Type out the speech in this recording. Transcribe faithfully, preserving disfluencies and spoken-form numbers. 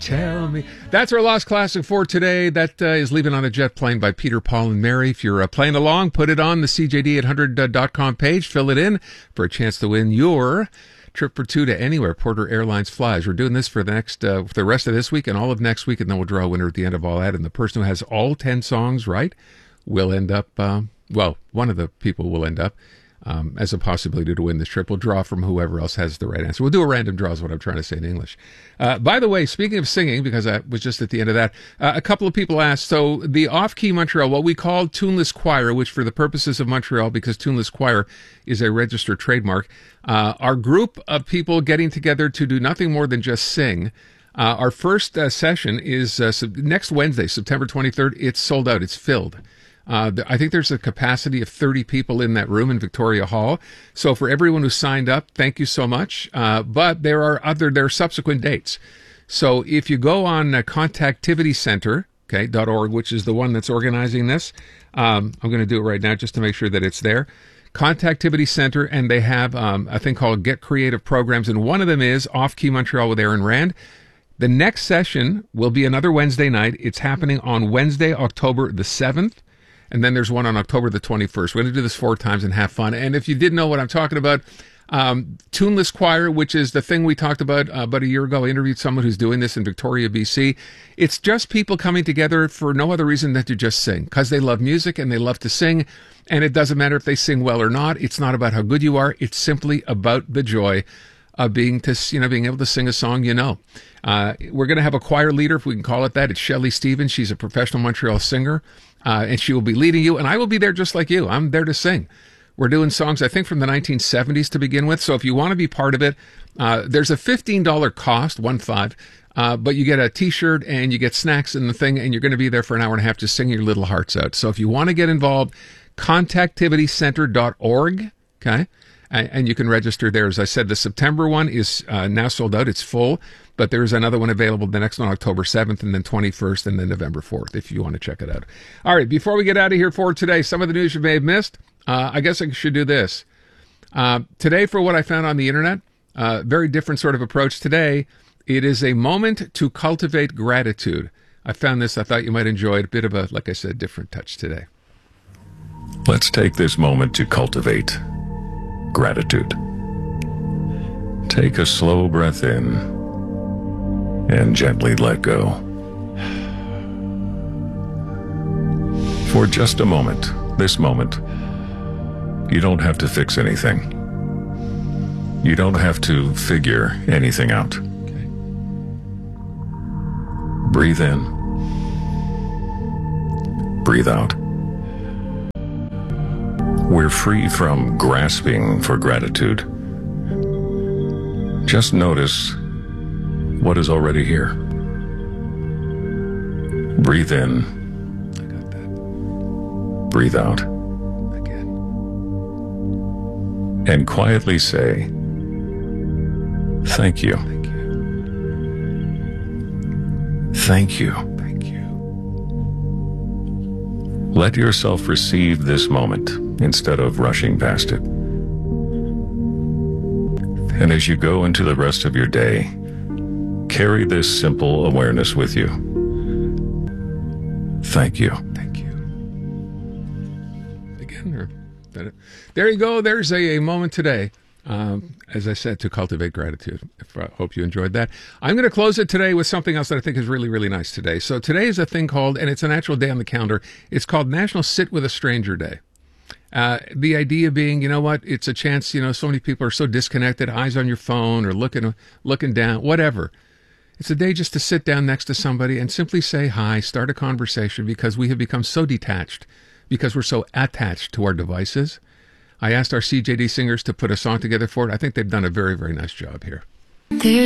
tell me. That's our Lost Classic for today. That uh, is Leaving on a Jet Plane by Peter, Paul, and Mary. If you're uh, playing along, put it on the C J D eight hundred dot com page. Fill it in for a chance to win your trip for two to anywhere Porter Airlines flies. We're doing this for the next, uh, for the rest of this week and all of next week, and then we'll draw a winner at the end of all that. And the person who has all ten songs right will end up, uh, well, one of the people will end up um, as a possibility to win this trip. We'll draw from whoever else has the right answer. We'll do a random draw is what I'm trying to say in English. Uh, by the way, speaking of singing, because I was just at the end of that, uh, a couple of people asked, so the Off-Key Montreal, what we call Tuneless Choir, which for the purposes of Montreal, because Tuneless Choir is a registered trademark, uh, our group of people getting together to do nothing more than just sing. Uh, our first uh, session is uh, sub- next Wednesday, September twenty-third. It's sold out. It's filled. Uh, th- I think there's a capacity of thirty people in that room in Victoria Hall. So for everyone who signed up, thank you so much. Uh, but there are other, there are subsequent dates. So if you go on uh, Contactivity Center, okay, .org, which is the one that's organizing this, um, I'm going to do it right now just to make sure that it's there. Contactivity Center, and they have um, a thing called Get Creative Programs, and one of them is Off-Key Montreal with Aaron Rand. The next session will be another Wednesday night. It's happening on Wednesday, October the seventh. And then there's one on October the twenty-first. We're going to do this four times and have fun. And if you didn't know what I'm talking about, um, Tuneless Choir, which is the thing we talked about uh, about a year ago. I interviewed someone who's doing this in Victoria, B C. It's just people coming together for no other reason than to just sing, because they love music and they love to sing. And it doesn't matter if they sing well or not. It's not about how good you are. It's simply about the joy of being to, you know, being able to sing a song, you know. Uh, we're going to have a choir leader, if we can call it that. It's Shelley Stevens. She's a professional Montreal singer. Uh, and she will be leading you, and I will be there just like you. I'm there to sing. We're doing songs, I think, from the nineteen seventies to begin with. So if you want to be part of it, uh, there's a fifteen dollars cost, one five, uh, but you get a T-shirt and you get snacks and the thing, and you're going to be there for an hour and a half just singing your little hearts out. So if you want to get involved, contactivity center dot org, okay? And, and you can register there. As I said, the September one is uh, now sold out. It's full. But there's another one available, the next one, October seventh, and then twenty-first, and then November fourth, if you want to check it out. All right, before we get out of here for today, some of the news you may have missed, uh, I guess I should do this. Uh, today, for what I found on the internet, uh, very different sort of approach today. It is a moment to cultivate gratitude. I found this. I thought you might enjoy it. A bit of a, like I said, different touch today. Let's take this moment to cultivate gratitude. Take a slow breath in and gently let go. For just a moment, this moment, you don't have to fix anything. You don't have to figure anything out. Okay. Breathe in. Breathe out. We're free from grasping for gratitude. Just notice what is already here. Breathe in. I got that. Breathe out. Again. And quietly say, thank you. Thank you. Thank you. Thank you. Let yourself receive this moment instead of rushing past it. And as you go into the rest of your day, carry this simple awareness with you. Thank you. Thank you. Again, or that it? There you go. There's a, a moment today, um, as I said, to cultivate gratitude. I uh, hope you enjoyed that. I'm going to close it today with something else that I think is really, really nice today. So today is a thing called, and it's an actual day on the calendar, it's called National Sit with a Stranger Day. Uh, the idea being, you know what, it's a chance, you know, so many people are so disconnected, eyes on your phone or looking, looking down, whatever. It's a day just to sit down next to somebody and simply say hi, start a conversation, because we have become so detached, because we're so attached to our devices. I asked our C J D singers to put a song together for it. I think they've done a very, very nice job here. There's